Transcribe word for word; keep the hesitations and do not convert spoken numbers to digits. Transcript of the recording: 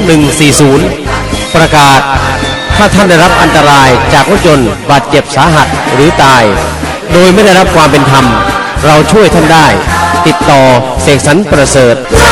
หนึ่งสี่ศูนย์ประกาศถ้าท่านได้รับอันตรายจากรถยนต์บาดเจ็บสาหัสหรือตายโดยไม่ได้รับความเป็นธรรมเราช่วยท่านได้ติดต่อเสกสรรประเสริฐ